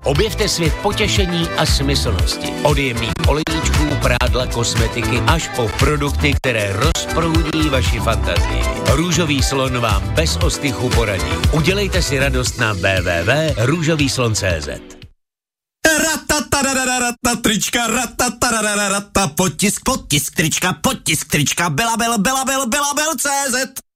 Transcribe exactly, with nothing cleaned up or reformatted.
Objevte svět potěšení a smyslnosti. Od jemných olejníčků, prádla, kosmetiky až po produkty, které rozproudí vaši fantazii. Růžový slon vám bez ostychu poradí. Udělejte si radost na w w w tečka růžový slon tečka cé zet. Ratatarararata, trička, ratatarararata, potisk, potisk, trička, potisk, trička, Belabel, Belabel, Belabel, cé zet.